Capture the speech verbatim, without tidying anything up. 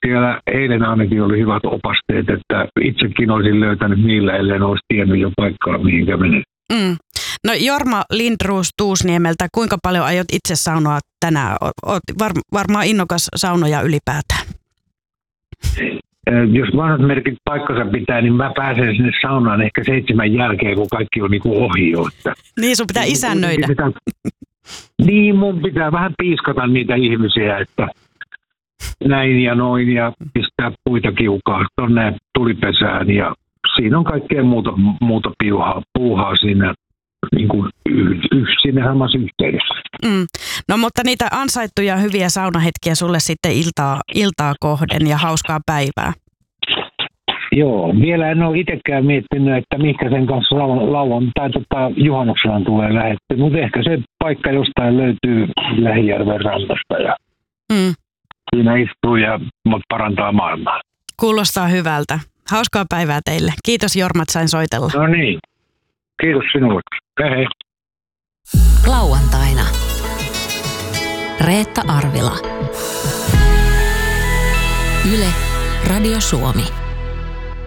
siellä eilen ainakin oli hyvät opasteet, että itsekin olisin löytänyt niillä, ellei olisi tiennyt jo paikkaa, mihinkä menen. Mm. No Jorma Lindroos Tuusniemeltä, kuinka paljon aiot itse saunoa tänään? Olet var, varmaan innokas saunoja ylipäätään. Jos vanhat merkit paikkansa pitää, niin mä pääsen sinne saunaan ehkä seitsemän jälkeen, kun kaikki on niinku ohi jo. Niin, sun pitää isännöidä. Pitää, niin, mun pitää vähän piiskata niitä ihmisiä, että näin ja noin ja pistää puita kiukaa tonne tulipesään ja siinä on kaikkea muuta, muuta piuhaa, puuhaa siinä niin kuin siinä samassa yhteydessä. Mm. No mutta niitä ansaittuja hyviä saunahetkiä sulle sitten iltaa, iltaa kohden ja hauskaa päivää. Joo, vielä en ole itsekään miettinyt, että mihinkä sen kanssa lauan tai tota, juhannuksena tulee lähetty, mutta ehkä se paikka jostain löytyy Lähijärven rannasta ja mm. siinä istuu ja parantaa maailmaa. Kuulostaa hyvältä. Hauskaa päivää teille. Kiitos Jorma, että sain soitella. No niin. Kiitos sinulle. Hei hei. Lauantaina. Reetta Arvila. Yle, Radio Suomi.